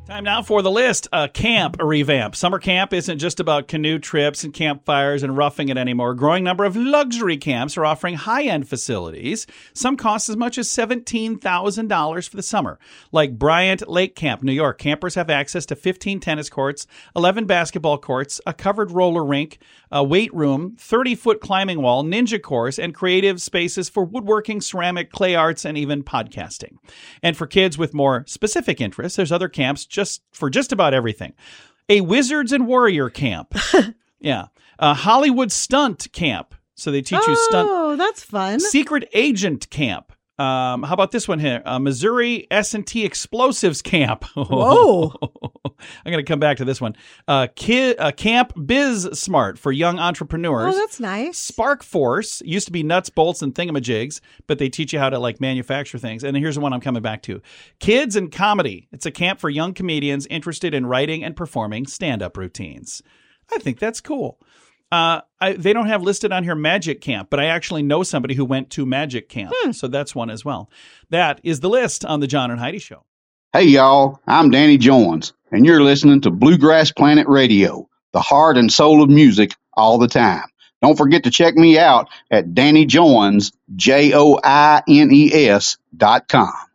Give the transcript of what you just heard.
Time now for the list. Camp revamp. Summer camp isn't just about canoe trips and campfires and roughing it anymore. A growing number of luxury camps are offering high-end facilities. Some cost as much as $17,000 for the summer. Like Bryant Lake Camp, New York. Campers have access to 15 tennis courts, 11 basketball courts, a covered roller rink, a weight room, 30-foot climbing wall, ninja course, and creative spaces for woodworking, ceramic, clay arts, and even podcasting. And for kids with more specific interests, there's other camps for just about everything. A Wizards and Warrior Camp. Yeah. A Hollywood Stunt Camp. So they teach you stunt. Oh, that's fun. Secret Agent Camp. How about this one here? Missouri S&T Explosives Camp. Whoa. I'm going to come back to this one. Camp Biz Smart for young entrepreneurs. Oh, that's nice. Spark Force used to be nuts, bolts, and thingamajigs, but they teach you how to manufacture things. And here's the one I'm coming back to. Kids and Comedy. It's a camp for young comedians interested in writing and performing stand-up routines. I think that's cool. They don't have listed on here Magic Camp, but I actually know somebody who went to Magic Camp. So that's one as well. That is the list on the John and Heidi Show. Hey, y'all, I'm Danny Jones, and you're listening to Bluegrass Planet Radio, the heart and soul of music all the time. Don't forget to check me out at DannyJoines, JOINES.com.